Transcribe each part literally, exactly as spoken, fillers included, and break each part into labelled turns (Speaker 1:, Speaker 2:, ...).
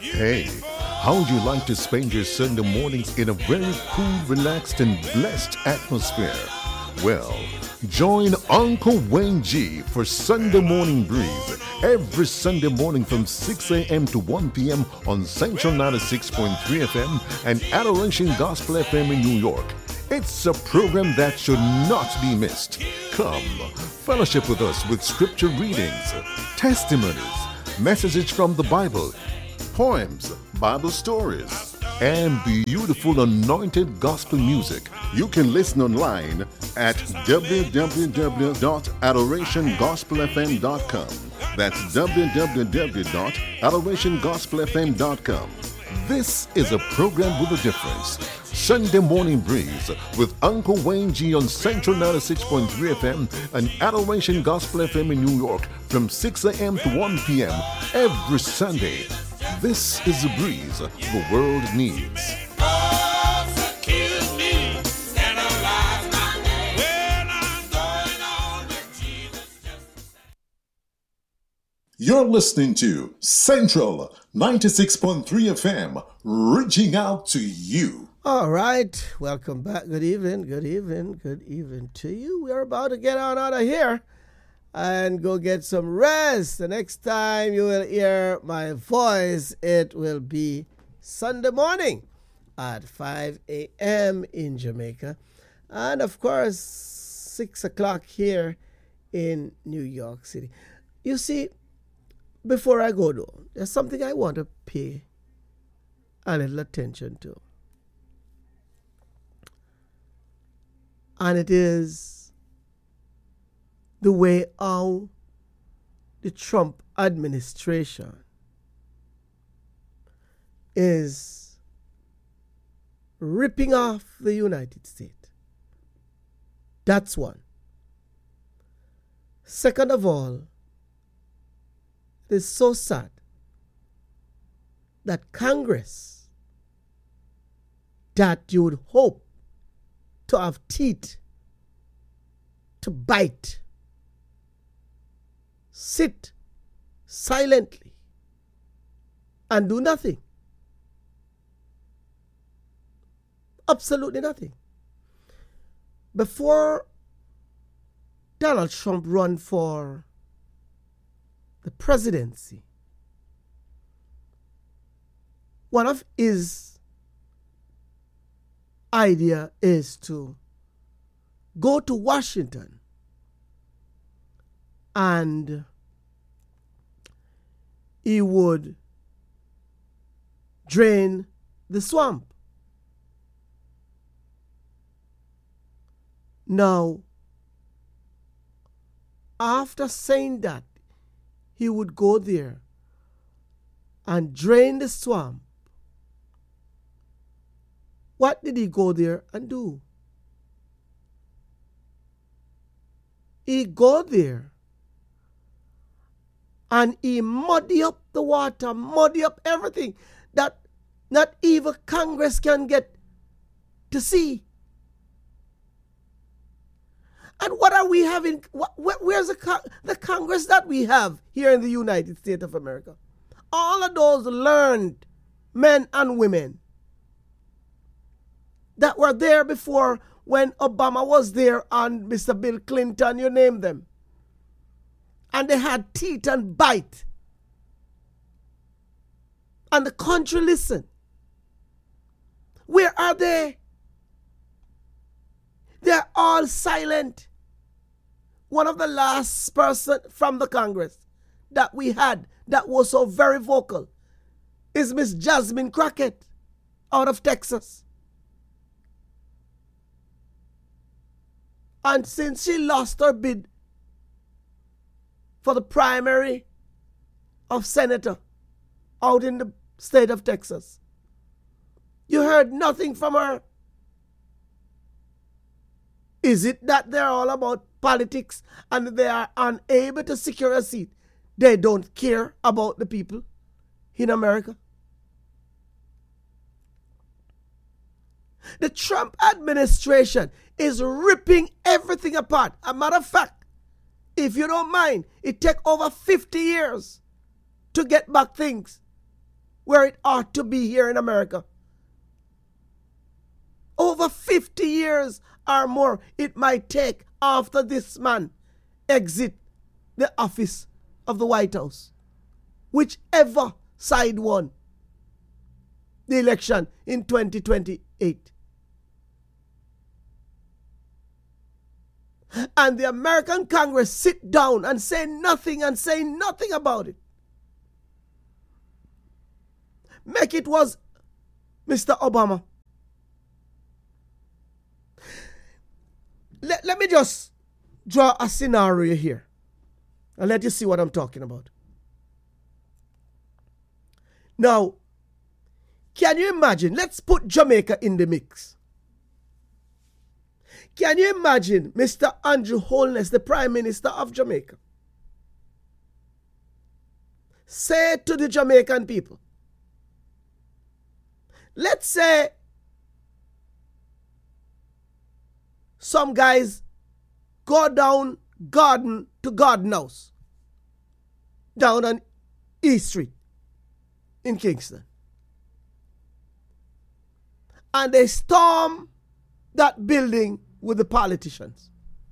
Speaker 1: Hey, how would you like to spend your Sunday mornings in a very cool, relaxed, and blessed atmosphere? Well, join Uncle Wayne G for Sunday Morning Breeze every Sunday morning from six a.m. to one p.m. on Central ninety-six point three F M and Adoration Gospel F M in New York. It's a program that should not be missed. Come, fellowship with us with scripture readings, testimonies, messages from the Bible, poems, Bible stories, and beautiful anointed gospel music. You can listen online at w w w dot adoration gospel f m dot com. That's w w w dot adoration gospel f m dot com. This is a program with a difference. Sunday Morning Breeze with Uncle Wayne G on Central ninety-six point three F M and Adoration Gospel F M in New York from six a.m. to one p.m. every Sunday. This is the breeze the world needs. You're listening to Central ninety-six point three F M, reaching out to you.
Speaker 2: All right, welcome back. Good evening, good evening, good evening to you. We're about to get on out of here and go get some rest. The next time you will hear my voice, it will be Sunday morning at five a.m. in Jamaica. And of course, six o'clock here in New York City. You see, before I go though, there's something I want to pay a little attention to. And it is the way how the Trump administration is ripping off the United States. That's one. Second of all, it is so sad that Congress, that you would hope to have teeth to bite, sit silently and do nothing. Absolutely nothing. Before Donald Trump ran for the presidency, one of his idea is to go to Washington and he would drain the swamp. Now, after saying that he would go there and drain the swamp, what did he go there and do? He go there and he muddy up the water, muddy up everything that not even Congress can get to see. And what are we having? Where's the, the Congress that we have here in the United States of America? All of those learned men and women that were there before when Obama was there and Mister Bill Clinton, you name them. And they had teeth and bite. And the country listened. Where are they? They're all silent. One of the last person from the Congress that we had that was so very vocal is Miss Jasmine Crockett out of Texas. And since she lost her bid for the primary of senator out in the state of Texas, you heard nothing from her. Is it that they're all about politics and they are unable to secure a seat? They don't care about the people in America? The Trump administration is ripping everything apart. A matter of fact, if you don't mind, it take over fifty years to get back things where it ought to be here in America. Over fifty years or more it might take after this man exit the office of the White House, whichever side won the election in twenty twenty-eight. And the American Congress sit down and say nothing and say nothing about it. Make it was Mister Obama. Let, let me just draw a scenario here and let you see what I'm talking about. Now, can you imagine? Let's put Jamaica in the mix. Can you imagine Mister Andrew Holness, the Prime Minister of Jamaica, say to the Jamaican people, let's say some guys go down Garden to Garden House, down on East Street in Kingston, and they storm that building with the politicians.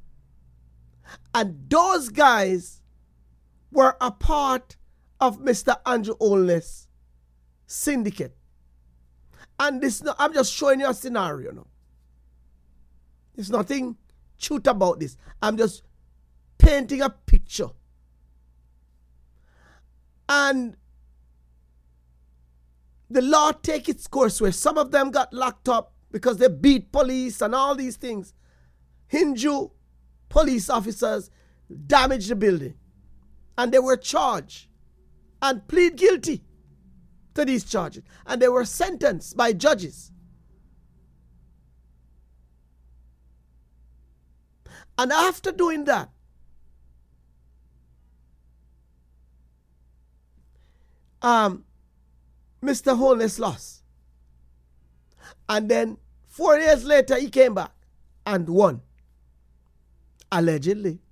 Speaker 2: And those guys were a part of Mister Andrew Holness' syndicate. And this, I'm just showing you a scenario now. There's nothing cute about this. I'm just painting a picture. And the law take its course where some of them got locked up because they beat police and all these things. Hindu police officers damaged the building. And they were charged and plead guilty to these charges. And they were sentenced by judges. And after doing that, um, Mister Holness lost. And then four years later, he came back and won. Allegedly.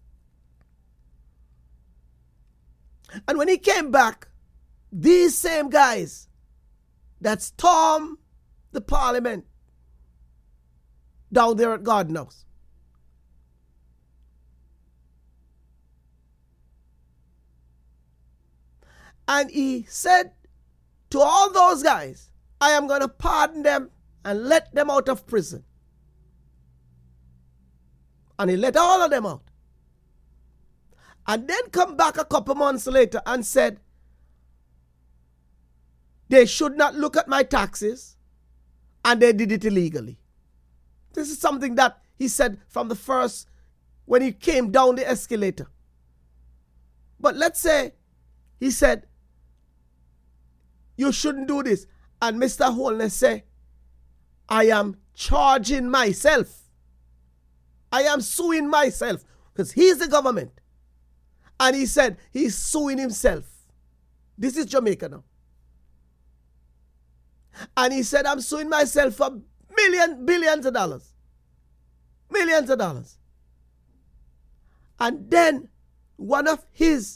Speaker 2: And when he came back, these same guys that stormed the parliament down there at Garden House, and he said to all those guys, I am going to pardon them and let them out of prison. And he let all of them out. And then come back a couple months later and said, they should not look at my taxes, and they did it illegally. This is something that he said from the first, when he came down the escalator. But let's say he said, you shouldn't do this. And Mister Holness said, I am charging myself. I am suing myself because he's the government. And he said he's suing himself. This is Jamaica now. And he said, I'm suing myself for millions, billions of dollars. Millions of dollars. And then one of his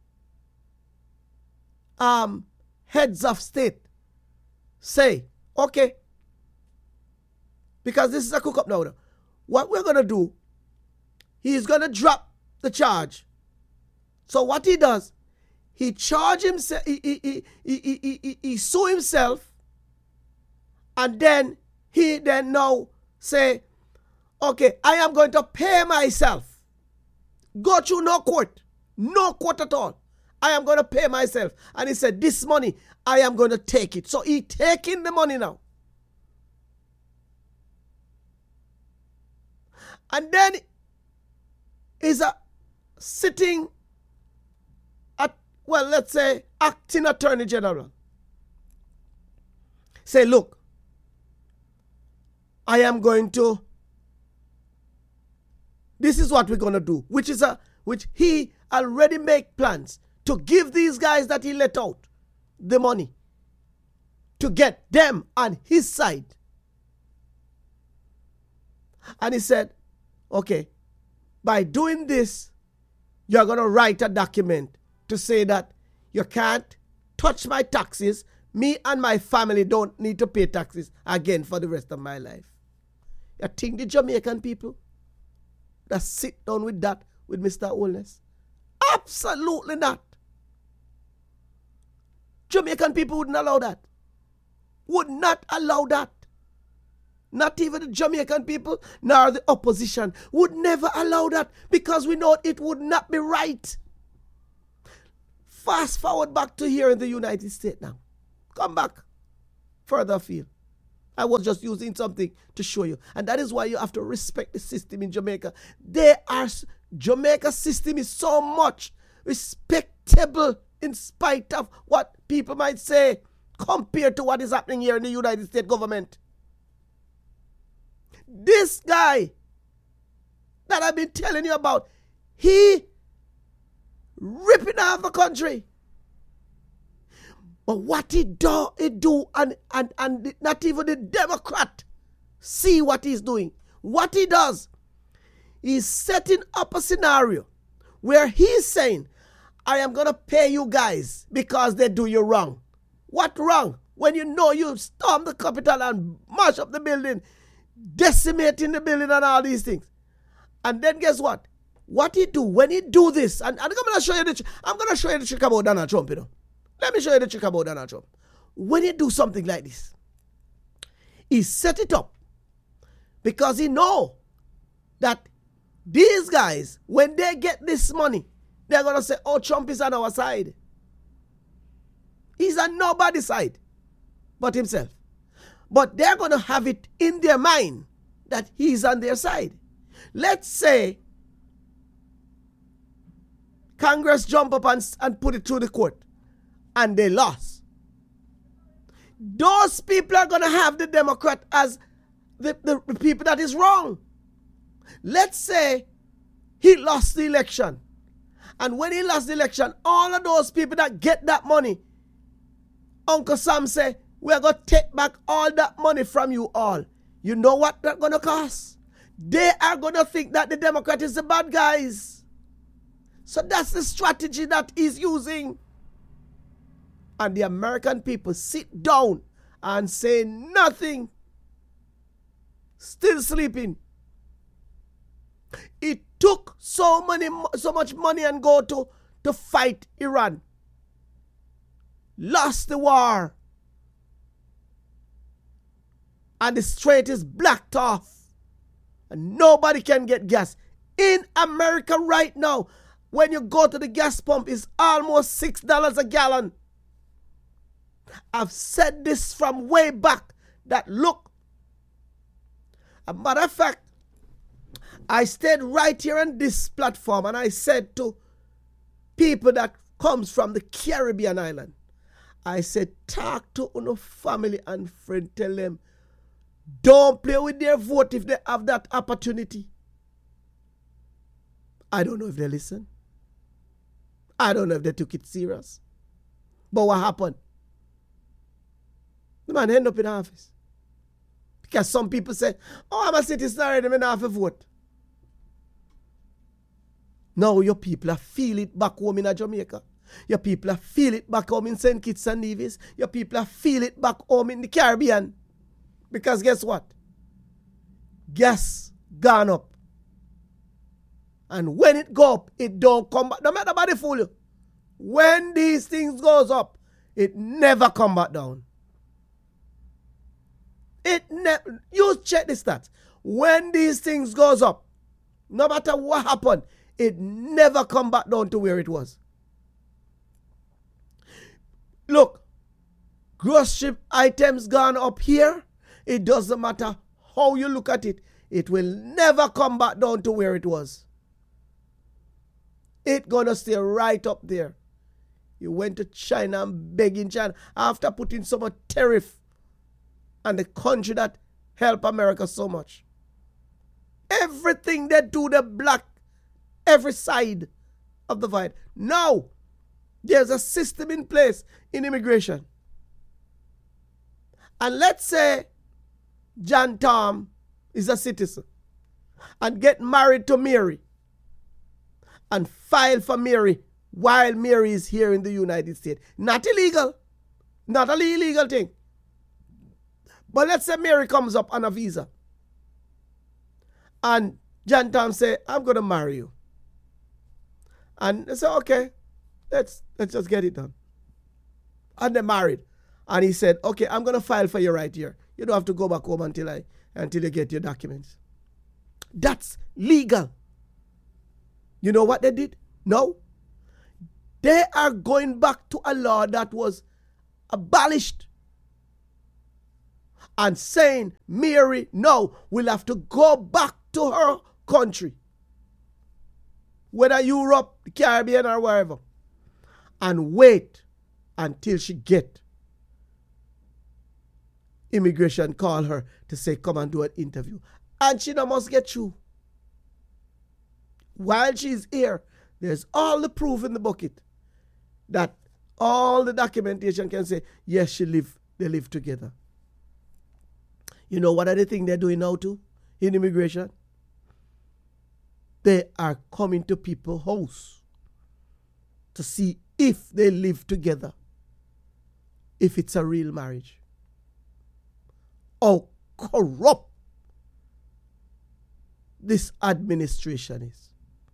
Speaker 2: um, heads of state say, okay, because this is a cook-up now. What we're going to do, he's going to drop the charge. So what he does, he charge himself, he, he, he, he, he, he, he sue himself, and then he then now say, okay, I am going to pay myself. Go through no court. No court at all. I am going to pay myself. And he said, this money, I am going to take it. So he taking the money now. And then is a sitting at, well, let's say, acting attorney general. Say, look, I am going to, this is what we're going to do, which is a, which he already make plans to give these guys that he let out the money to get them on his side. And he said, okay, by doing this, you're going to write a document to say that you can't touch my taxes me and my family don't need to pay taxes again for the rest of my life. You think the Jamaican people that sit down with that, with Mister Holness? Absolutely not. Jamaican people wouldn't allow that. Would not allow that. Not even the Jamaican people, nor the opposition would never allow that, because we know it would not be right. Fast forward back to here in the United States now. Come back further afield. I was just using something to show you. And that is why you have to respect the system in Jamaica. They are, Jamaica system is so much respectable in spite of what people might say compared to what is happening here in the United States government. This guy that I've been telling you about, he ripping off the country. But what he do, he do and, and, and not even the Democrat see what he's doing. What he does, he's setting up a scenario where he's saying, I am going to pay you guys because they do you wrong. What wrong? When you know you storm the Capitol and mash up the building, decimating the building and all these things. And then guess what? What he do, when he do this, and, and I'm going to show you the, I'm going to show you the trick about Donald Trump, you know. Let me show you the trick about Donald Trump. When he do something like this, he set it up because he know that these guys, when they get this money, they're going to say, oh, Trump is on our side. He's on nobody's side but himself. But they're going to have it in their mind that he's on their side. Let's say Congress jump up and, and put it through the court and they lost. Those people are going to have the Democrat as the, the, the people that is wrong. Let's say he lost the election. And when he lost the election, all of those people that get that money, Uncle Sam say, we're going to take back all that money from you all. You know what that's going to cost? They are going to think that the Democrat is the bad guys. So that's the strategy that he's using. And the American people sit down and say nothing. Still sleeping. It took so many, so much money and go to, to fight Iran. Lost the war. And the strait is blocked off. And nobody can get gas. In America right now, when you go to the gas pump, it's almost six dollars a gallon. I've said this from way back, that look, a matter of fact, I stayed right here on this platform and I said to people that comes from the Caribbean island, I said, talk to your family and friend, tell them, don't play with their vote if they have that opportunity. I don't know if they listen. I don't know if they took it serious. But what happened? The man ended up in office. Because some people say, oh, I'm a citizen already, I don't have a vote. Now your people are feel it back home in Jamaica. Your people are feel it back home in Saint Kitts and Nevis. Your people are feel it back home in the Caribbean. Because guess what? Gas gone up. And when it go up, it don't come back. No matter about the fool you. When these things goes up, it never come back down. It never, you check the stats. When these things goes up, no matter what happened, it never come back down to where it was. Look, grocery items gone up here. It doesn't matter how you look at it. It will never come back down to where it was. It's gonna stay right up there. You went to China and begging China after putting so much tariff on the country that help America so much. Everything they do, they block every side of the fight. Now, there's a system in place in immigration. And let's say John Tom is a citizen and get married to Mary and file for Mary while Mary is here in the United States. Not illegal. Not a illegal thing. But let's say Mary comes up on a visa. And John Tom say, I'm going to marry you. And they say, okay, let's, let's just get it done. And they're married. And he said, okay, I'm going to file for you right here. You don't have to go back home until I until you get your documents. That's legal. You know what they did? No. They are going back to a law that was abolished and saying Mary now will have to go back to her country, whether Europe, the Caribbean, or wherever, and wait until she get immigration call her to say come and do an interview. And she now must get through. While she's here, there's all the proof in the bucket that all the documentation can say, yes, she live, they live together. You know what other thing they're doing now too in immigration? They are coming to people's house to see if they live together, if it's a real marriage. How corrupt this administration is.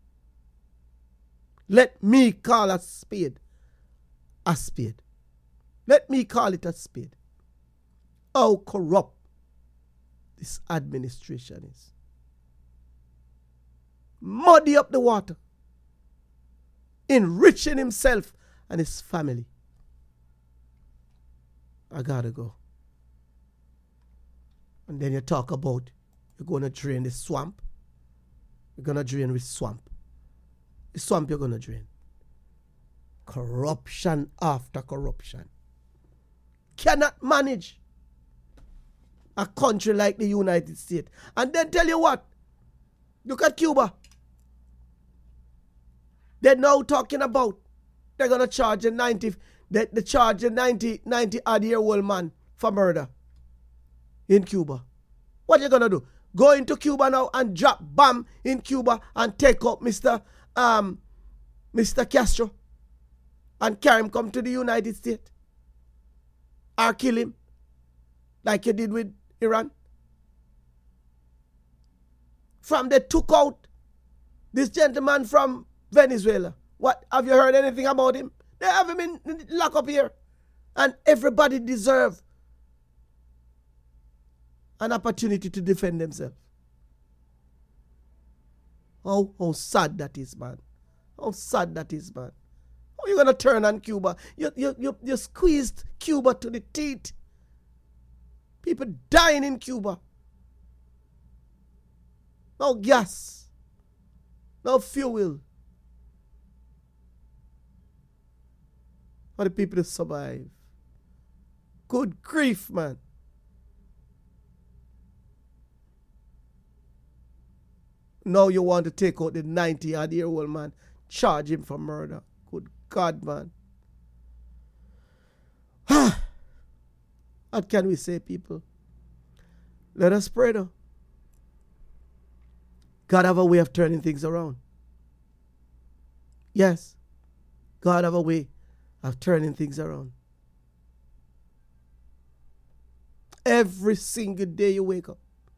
Speaker 2: Let me call a spade a spade. Let me call it a spade. How corrupt this administration is. Muddy up the water, enriching himself and his family. I gotta go. And then you talk about you're going to drain the swamp. You're going to drain with swamp. The swamp you're going to drain. Corruption after corruption. Cannot manage a country like the United States. And then tell you what, look at Cuba. They're now talking about they're going to charge a ninety, they, they charge a ninety, ninety odd year old man for murder in Cuba. What are you going to do? Go into Cuba now and drop bomb in Cuba and take up Mister Um, Mister Castro and carry him come to the United States? Or kill him like you did with Iran? From they took out this gentleman from Venezuela. What, have you heard anything about him? They have him in, in lock up here. And everybody deserves an opportunity to defend themselves. How, how sad that is, man. How sad that is, man. How are you going to turn on Cuba? You, you, you, you squeezed Cuba to the teeth. People dying in Cuba. No gas. No fuel. For the people to survive. Good grief, man. Now you want to take out the ninety-odd-year-old man, charge him for murder. Good God, man. What can we say, people? Let us pray, though. God have a way of turning things around. Yes, God have a way of turning things around. Every single day you wake up,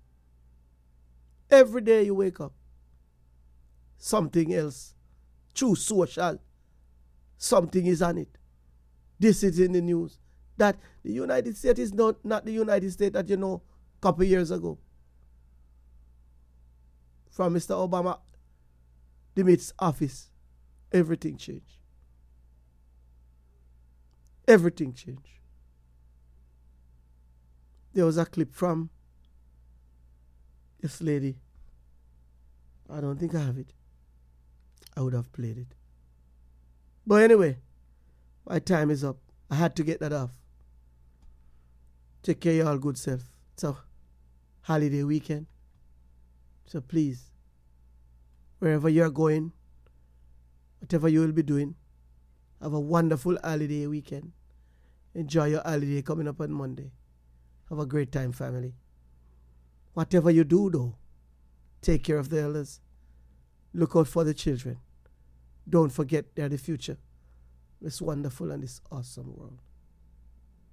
Speaker 2: every day you wake up, something else, true social, something is on it. This is in the news. That the United States is not, not the United States that you know a couple years ago. From Mister Obama, Demit's office, everything changed. Everything changed. There was a clip from this lady. I don't think I have it. I would have played it. But anyway, my time is up. I had to get that off. Take care of your all good self. It's a holiday weekend. So please, wherever you're going, whatever you will be doing, have a wonderful holiday weekend. Enjoy your holiday coming up on Monday. Have a great time, family. Whatever you do, though, take care of the elders. Look out for the children. Don't forget they're the future. This wonderful and this awesome world.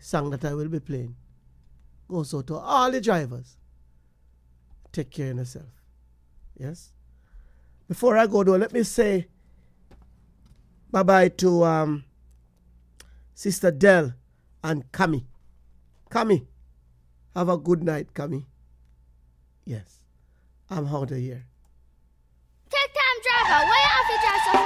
Speaker 2: song that I will be playing goes out to all the drivers. Take care of yourself. Yes? Before I go though, let me say bye-bye to um, Sister Dell and Cami. Cami, have a good night, Cami. Yes, I'm out of here.
Speaker 3: Take time, driver. Why you have to drive so